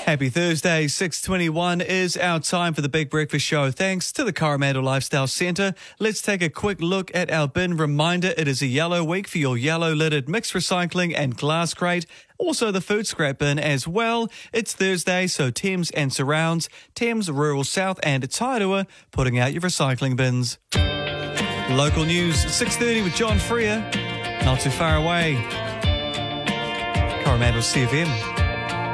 Happy Thursday, 6:21 is our time for the Big Breakfast Show. Thanks to the Coromandel Lifestyle Centre. Let's take a quick look at our bin. Reminder, it is a yellow week for your yellow-lidded mixed recycling and glass crate. Also the food scrap bin as well. It's Thursday, so Thames and surrounds, Thames, Rural South and Tairua putting out your recycling bins. Local news, 6:30 with John Freer. Not too far away. Coromandel CFM.